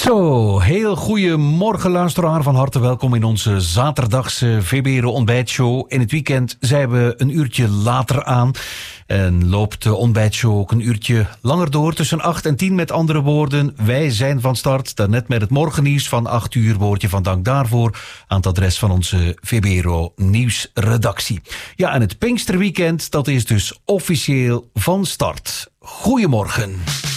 Zo, heel goeiemorgen luisteraar. Van harte welkom in onze zaterdagse VBRO ontbijtshow. In het weekend zijn we een uurtje later aan. En loopt de ontbijtshow ook een uurtje langer door. Tussen 8 en 10 met andere woorden. Wij zijn van start. Daarnet met het morgennieuws van 8 uur. Woordje van dank daarvoor aan het adres van onze VBRO nieuwsredactie. Ja, en het Pinksterweekend, dat is dus officieel van start. Goedemorgen.